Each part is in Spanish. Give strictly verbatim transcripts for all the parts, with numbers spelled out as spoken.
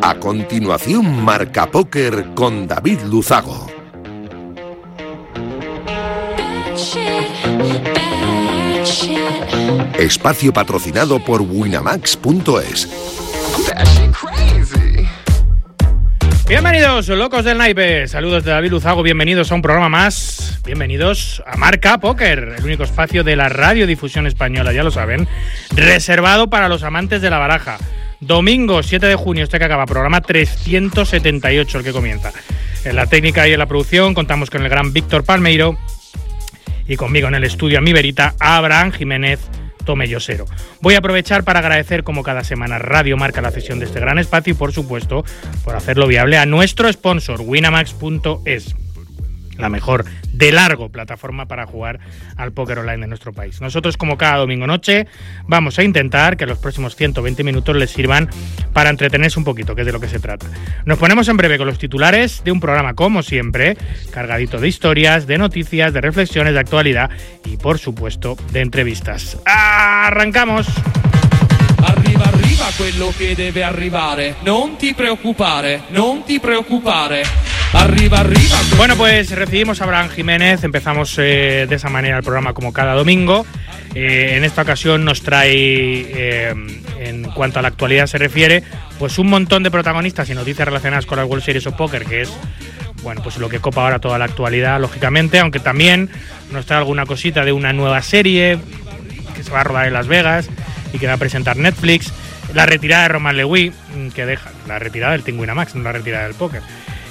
A continuación, Marca Póker con David Luzago. Espacio patrocinado por Winamax punto es. Bienvenidos, locos del naipe. Saludos de David Luzago, bienvenidos a un programa más. Bienvenidos a Marca Póker, el único espacio de la radiodifusión española, ya lo saben, reservado para los amantes de la baraja. Domingo siete de junio, este que acaba, programa trescientos setenta y ocho, el que comienza. En la técnica y en la producción contamos con el gran Víctor Palmeiro y conmigo en el estudio a mi verita, Abraham Jiménez Tomellosero. Voy a aprovechar para agradecer, como cada semana, Radio Marca la cesión de este gran espacio y, por supuesto, por hacerlo viable a nuestro sponsor, Winamax punto es. La mejor de largo plataforma para jugar al póker online de nuestro país. Nosotros, como cada domingo noche, vamos a intentar que los próximos ciento veinte minutos les sirvan para entretenerse un poquito, que es de lo que se trata. Nos ponemos en breve con los titulares de un programa, como siempre, cargadito de historias, de noticias, de reflexiones, de actualidad y, por supuesto, de entrevistas. ¡Arrancamos! Arriva, arriva quello che deve arrivare. Non ti preoccupare, non ti preoccupare. Arriba, arriba. Bueno, pues recibimos a Abraham Jiménez. Empezamos eh, de esa manera el programa como cada domingo. Eh, en esta ocasión nos trae, eh, en cuanto a la actualidad se refiere, pues un montón de protagonistas y noticias relacionadas con las World Series of Poker, que es, bueno, pues lo que copa ahora toda la actualidad, lógicamente, aunque también nos trae alguna cosita de una nueva serie que se va a rodar en Las Vegas y que va a presentar Netflix, la retirada de Roman Lewis, que deja la retirada del Team Winamax, no la retirada del póker.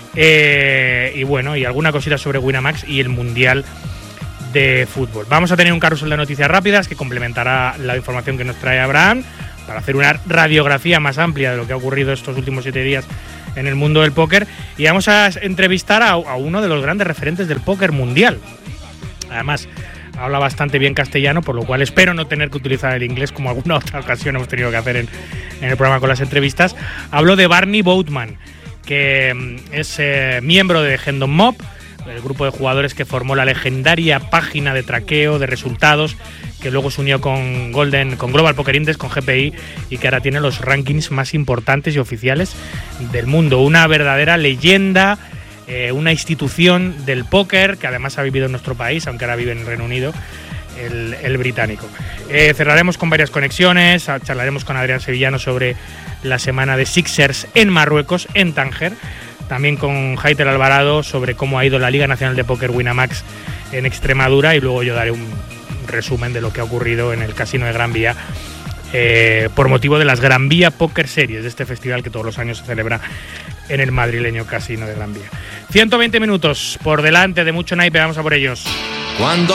Eh, y bueno, y alguna cosita sobre Winamax y el Mundial de Fútbol. Vamos a tener un carrusel de noticias rápidas que complementará la información que nos trae Abraham para hacer una radiografía más amplia de lo que ha ocurrido estos últimos siete días en el mundo del póker. Y vamos a entrevistar a, a uno de los grandes referentes del póker mundial. Además, habla bastante bien castellano, por lo cual espero no tener que utilizar el inglés como alguna otra ocasión hemos tenido que hacer en, en el programa con las entrevistas. Hablo de Barney Boatman, que es eh, miembro de Hendon Mob, el grupo de jugadores que formó la legendaria página de traqueo de resultados, que luego se unió con Golden, con Global Poker Index, con G P I, y que ahora tiene los rankings más importantes y oficiales del mundo. Una verdadera leyenda, eh, una institución del póker que además ha vivido en nuestro país, aunque ahora vive en el Reino Unido, el, el británico. Eh, cerraremos con varias conexiones, charlaremos con Adrián Sevillano sobre la semana de Sixers en Marruecos, en Tánger. También con Jaiter Alvarado sobre cómo ha ido la Liga Nacional de Póker Winamax en Extremadura, y luego yo daré un resumen de lo que ha ocurrido en el Casino de Gran Vía eh, por motivo de las Gran Vía Poker Series, de este festival que todos los años se celebra en el madrileño Casino de Gran Vía. ciento veinte minutos por delante de mucho naipe, vamos a por ellos. Cuando